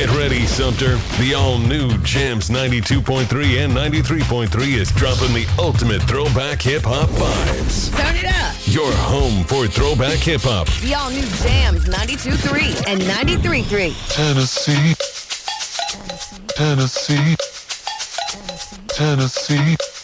Get ready, Sumter. The all-new Jams 92.3 and 93.3 is dropping the ultimate throwback hip-hop vibes. Turn it up. Your home for throwback hip-hop. The all-new Jams 92.3 and 93.3. Tennessee, Tennessee, Tennessee.